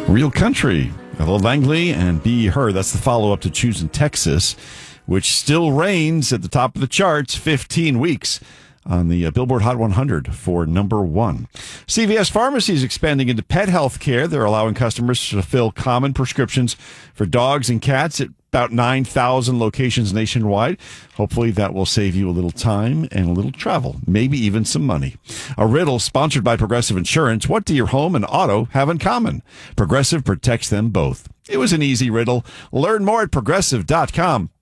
Real Country, Ella Langley and Be Her. That's the follow-up to Choosing Texas, which still reigns at the top of the charts 15 weeks on the Billboard Hot 100 for number one. CVS Pharmacy is expanding into pet health care. They're allowing customers to fill common prescriptions for dogs and cats at about 9,000 locations nationwide. Hopefully that will save you a little time and a little travel, maybe even some money. A riddle sponsored by Progressive Insurance. What do your home and auto have in common? Progressive protects them both. It was an easy riddle. Learn more at Progressive.com.